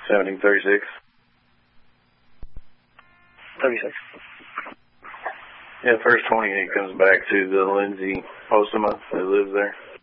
1736. 36. Yeah, first 28 comes back to the Lindsay Postema that lives there.